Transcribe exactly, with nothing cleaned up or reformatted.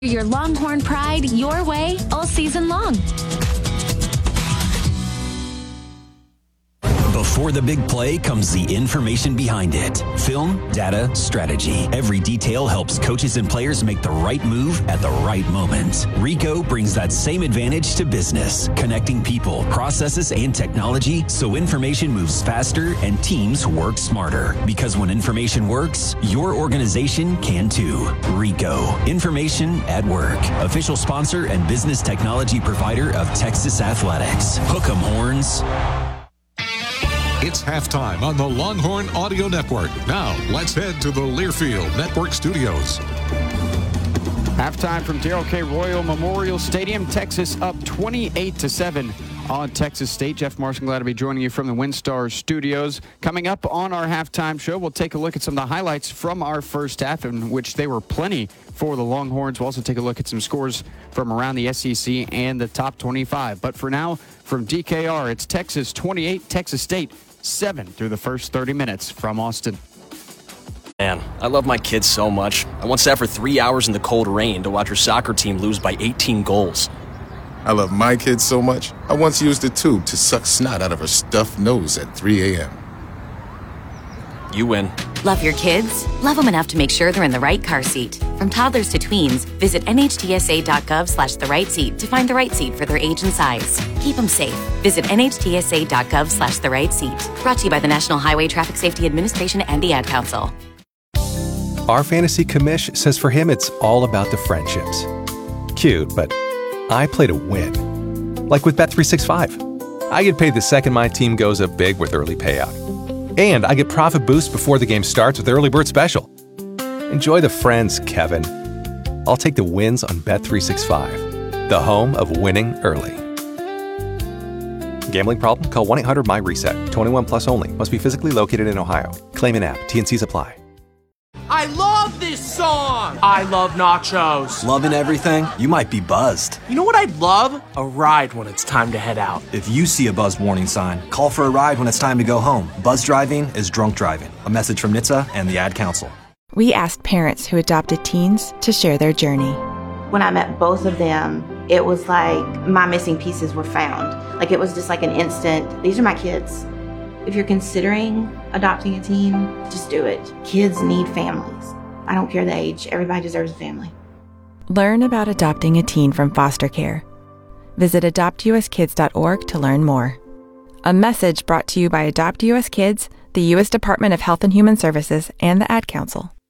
Your Longhorn pride your way all season long. Before the big play comes the information behind it. Film, data, strategy. Every detail helps coaches and players make the right move at the right moment. Ricoh brings that same advantage to business, connecting people, processes, and technology so information moves faster and teams work smarter. Because when information works, your organization can too. Ricoh. Information at work. Official sponsor and business technology provider of Texas Athletics. Hook 'em Horns. It's halftime on the Longhorn Audio Network. Now, let's head to the Learfield Network Studios. Halftime from Darrell K. Royal Memorial Stadium. Texas up twenty-eight to seven on Texas State. Jeff Marson, glad to be joining you from the WinStar Studios. Coming up on our halftime show, we'll take a look at some of the highlights from our first half, in which they were plenty for the Longhorns. We'll also take a look at some scores from around the S E C and the top twenty-five. But for now, from D K R, it's Texas twenty-eight, Texas State seven through the first thirty minutes from Austin. Man, I love my kids so much. I once sat for three hours in the cold rain to watch her soccer team lose by eighteen goals. I love my kids so much, I once used a tube to suck snot out of her stuffed nose at three a.m. You win. Love your kids? Love them enough to make sure they're in the right car seat. From toddlers to tweens, visit N H T S A dot gov slash the right seat to find the right seat for their age and size. Keep them safe. Visit N H T S A dot gov slash the right seat. Brought to you by the National Highway Traffic Safety Administration and the Ad Council. Our fantasy commish says for him it's all about the friendships. Cute, but I play to win. Like with Bet three sixty-five. I get paid the second my team goes up big with early payout. And I get profit boost before the game starts with Early Bird Special. Enjoy the friends, Kevin. I'll take the wins on Bet three sixty-five, the home of winning early. Gambling problem? Call one eight hundred M Y reset. twenty-one plus only. Must be physically located in Ohio. Claim an app. T N Cs apply. I love this song! I love nachos. Loving everything? You might be buzzed. You know what I'd love? A ride when it's time to head out. If you see a buzz warning sign, call for a ride when it's time to go home. Buzz driving is drunk driving. A message from N H T S A and the Ad Council. We asked parents who adopted teens to share their journey. When I met both of them, it was like my missing pieces were found. Like it was just like an instant, these are my kids. If you're considering adopting a teen, just do it. Kids need families. I don't care the age. Everybody deserves a family. Learn about adopting a teen from foster care. Visit adopt U S kids dot org to learn more. A message brought to you by Adopt U S Kids, the U S Department of Health and Human Services, and the Ad Council.